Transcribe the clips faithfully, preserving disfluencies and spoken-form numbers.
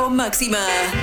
Metro Máxima.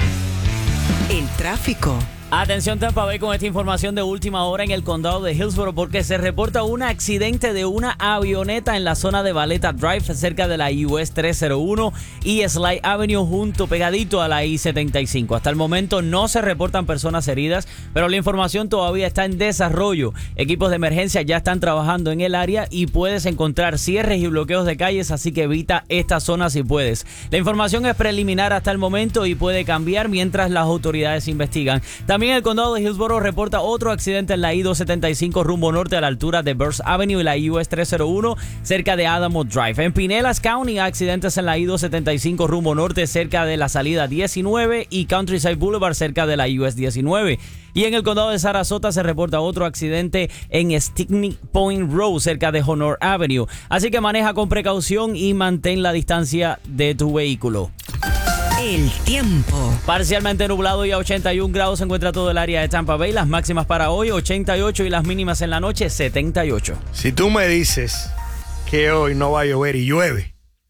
El tráfico. Atención Tampa Bay con esta información de última hora en el condado de Hillsborough porque se reporta un accidente de una avioneta en la zona de Valeta Drive cerca de la U S trescientos uno y Slide Avenue junto pegadito a la I setenta y cinco. Hasta el momento no se reportan personas heridas, pero la información todavía está en desarrollo. Equipos de emergencia ya están trabajando en el área y puedes encontrar cierres y bloqueos de calles, así que evita esta zona si puedes. La información es preliminar hasta el momento y puede cambiar mientras las autoridades investigan. También el condado de Hillsborough reporta otro accidente en la I doscientos setenta y cinco rumbo norte a la altura de Burst Avenue y la U S trescientos uno cerca de Adamo Drive. En Pinellas County, accidentes en la I doscientos setenta y cinco rumbo norte cerca de la salida diecinueve y Countryside Boulevard cerca de la U S diecinueve. Y en el condado de Sarasota se reporta otro accidente en Stickney Point Road cerca de Honor Avenue. Así que maneja con precaución y mantén la distancia de tu vehículo. El tiempo. Parcialmente nublado y a ochenta y un grados se encuentra todo el área de Tampa Bay. Las máximas para hoy ochenta y ocho y las mínimas en la noche setenta y ocho. Si tú me dices que hoy no va a llover y llueve.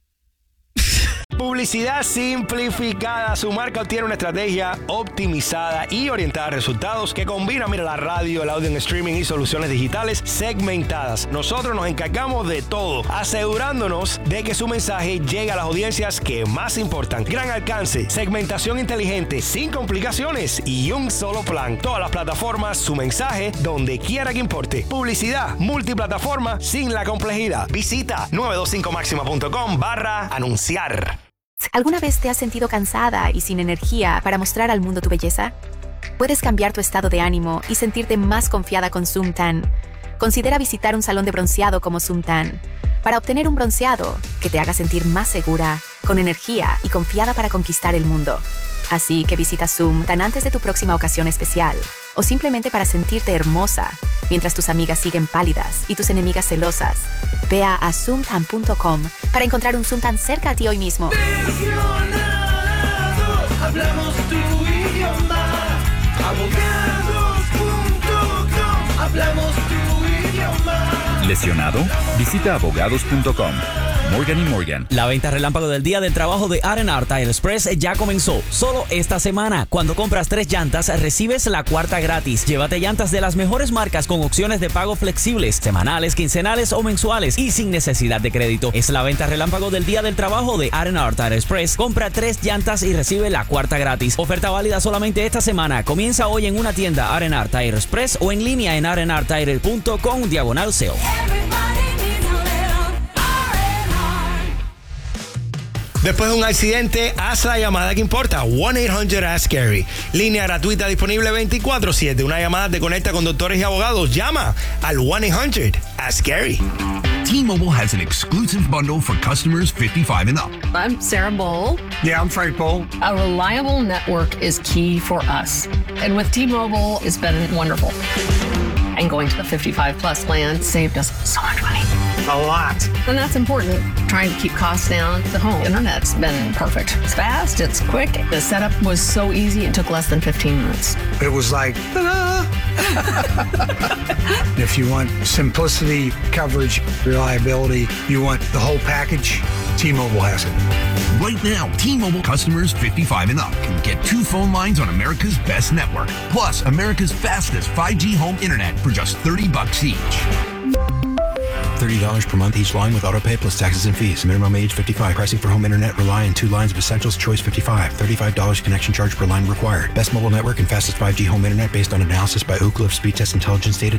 Publicidad simplificada. Su marca obtiene una estrategia optimizada y orientada a resultados que combina, mira, la radio, el audio en streaming y soluciones digitales segmentadas. Nosotros nos encargamos de todo, asegurándonos de que su mensaje llegue a las audiencias que más importan. Gran alcance, segmentación inteligente, sin complicaciones y un solo plan. Todas las plataformas, su mensaje donde quiera que importe. Publicidad multiplataforma sin la complejidad. Visita nueve dos cinco máxima punto com barra anunciar. ¿Alguna vez te has sentido cansada y sin energía para mostrar al mundo tu belleza? Puedes cambiar tu estado de ánimo y sentirte más confiada con Suntan. Considera visitar un salón de bronceado como Suntan para obtener un bronceado que te haga sentir más segura, con energía y confiada para conquistar el mundo. Así que visita Suntan antes de tu próxima ocasión especial o simplemente para sentirte hermosa mientras tus amigas siguen pálidas y tus enemigas celosas. Ve a suntan punto com para encontrar un Suntan cerca a ti hoy mismo. Hablamos tu idioma. Abogados punto com. Hablamos tu idioma. ¿Lesionado? Visita abogados punto com. Morgan y Morgan. La venta relámpago del día del trabajo de R and R Tire Express ya comenzó. Solo esta semana. Cuando compras tres llantas, recibes la cuarta gratis. Llévate llantas de las mejores marcas con opciones de pago flexibles, semanales, quincenales o mensuales y sin necesidad de crédito. Es la venta relámpago del día del trabajo de R and R Tire Express. Compra tres llantas y recibe la cuarta gratis. Oferta válida solamente esta semana. Comienza hoy en una tienda R and R Tire Express o en línea en r n r tire punto com diagonal sale. Después de un accidente, haz la llamada que importa. one eight hundred ask Gary. Línea gratuita disponible veinticuatro siete. Una llamada te conecta con doctores y abogados. Llama al one eight hundred ask Gary. T-Mobile has an exclusive bundle for customers fifty-five and up. I'm Sarah Bowl. Yeah, I'm Frank Bowl. A reliable network is key for us. And with T-Mobile, it's been wonderful. And going to the fifty-five plus plan saved us so much money. A lot. And that's important. Trying to keep costs down. The home internet's been perfect. It's fast, it's quick. The setup was so easy, it took less than fifteen minutes. It was like, ta-da! If you want simplicity, coverage, reliability, you want the whole package, T-Mobile has it. Right now, T-Mobile customers fifty-five and up can get two phone lines on America's best network, plus America's fastest five G home internet for just thirty bucks each. thirty dollars per month each line with autopay plus taxes and fees. Minimum age fifty-five. Pricing for home internet rely on two lines of Essentials Choice fifty-five. thirty-five dollars connection charge per line required. Best mobile network and fastest five G home internet based on analysis by Ookla of speed test intelligence data